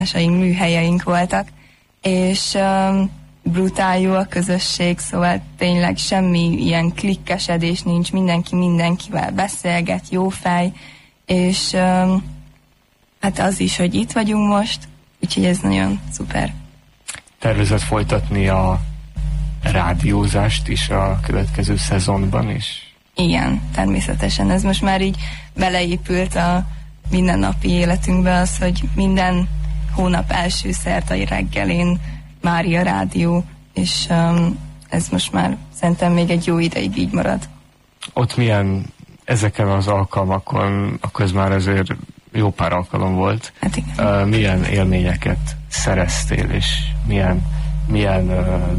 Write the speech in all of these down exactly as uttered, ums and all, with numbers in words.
műhelyeink voltak, és um, brutál jó a közösség, szóval tényleg semmi ilyen klikkesedés nincs, mindenki mindenkivel beszélget, jó fej, és um, hát az is, hogy itt vagyunk most, úgyhogy ez nagyon szuper. Tervezett folytatni a rádiózást is a következő szezonban is? Igen, természetesen. Ez most már így beleépült a mindennapi életünkbe az, hogy minden hónap első szerdai reggelén Mária Rádió, és um, ez most már szerintem még egy jó ideig így marad. Ott milyen, ezeken az alkalmakon, akkor ez már azért jó pár alkalom volt, hát igen. Uh, milyen élményeket szereztél, és milyen, milyen uh,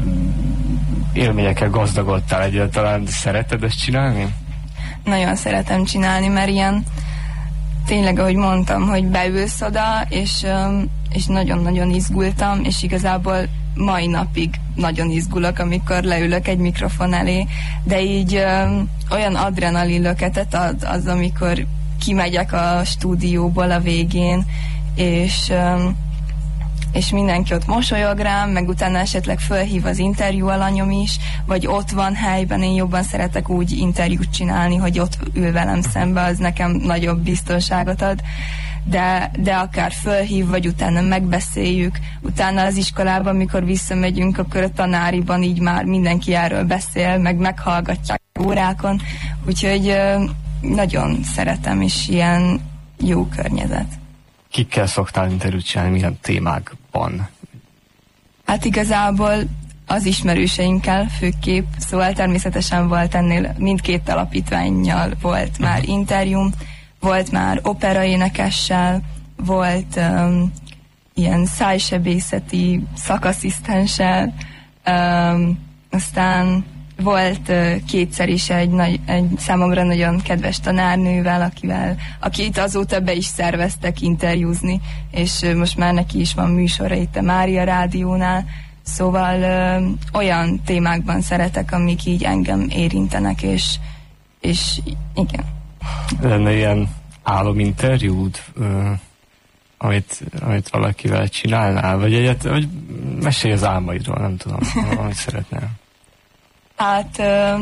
élményekkel gazdagodtál egyáltalán? Szereted ezt csinálni? Nagyon szeretem csinálni, mert ilyen tényleg, ahogy mondtam, hogy beülsz oda, és, és nagyon-nagyon izgultam, és igazából mai napig nagyon izgulok, amikor leülök egy mikrofon elé, de így ö, olyan adrenalin löketet ad az, amikor kimegyek a stúdióból a végén, és ö, és mindenki ott mosolyog rám, meg utána esetleg fölhív az interjú alanyom is, vagy ott van helyben, én jobban szeretek úgy interjút csinálni, hogy ott ül velem szembe, az nekem nagyobb biztonságot ad, de, de akár fölhív, vagy utána megbeszéljük, utána az iskolában, amikor visszamegyünk, akkor a tanáriban így már mindenki erről beszél, meg meghallgatják órákon, úgyhogy nagyon szeretem, és ilyen jó környezet. Kikkel szoktál interjút csinálni, milyen témákban? Hát igazából az ismerőseinkkel főképp, szóval természetesen volt ennél mindkét alapítvánnyal volt már interjúm, volt már operaénekessel, volt um, ilyen szájsebészeti szakasszisztenssel, um, aztán volt uh, kétszer is egy, nagy, egy számomra nagyon kedves tanárnővel, akivel, akit azóta be is szerveztek interjúzni, és uh, most már neki is van műsora itt a Mária Rádiónál, szóval uh, olyan témákban szeretek, amik így engem érintenek, és, és igen. Lenne ilyen álominterjúd, uh, amit, amit valakivel csinálnál, vagy egyet, vagy mesélj az álmaidról, nem tudom, amit szeretnél. Hát ö,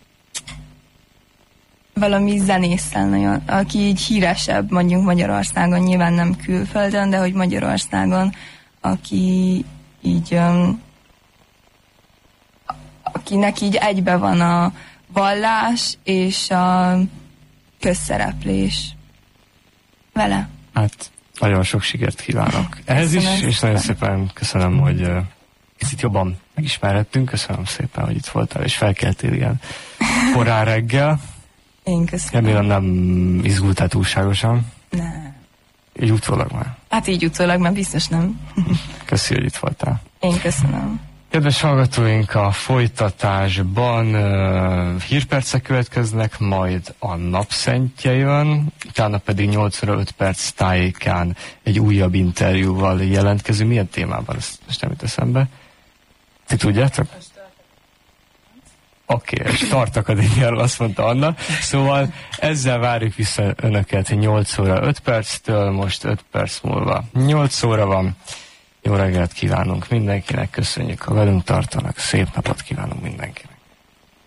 valami zenésszel nagyon, aki így híresebb mondjuk Magyarországon, nyilván nem külföldön, de hogy Magyarországon, aki így ö, akinek így egybe van a vallás és a közszereplés vele. Hát nagyon sok sikert kívánok ehhez is, szépen. És nagyon szépen köszönöm, hogy uh, kicsit jobban megismerhettünk. Köszönöm szépen, hogy itt voltál, és felkeltél ilyen korán reggel. Én köszönöm. Remélem nem izgultál túlságosan. Nem. Így utólag már. Hát így utólag már biztos nem. Köszi, hogy itt voltál. Én köszönöm. Kedves hallgatóink, a folytatásban uh, hírpercek következnek, majd a napszentje jön, utána pedig nyolc óra öt perc tájékán egy újabb interjúval jelentkezünk. Milyen témában? Ezt most nem jut eszembe. Ti tudjátok? Oké, okay, Start Akadémiáról azt mondta Anna. Szóval ezzel várjuk vissza önöket nyolc óra öt perctől, most öt perc múlva nyolc óra van. Jó reggelt kívánunk mindenkinek, köszönjük, ha velünk tartanak, szép napot kívánunk mindenkinek.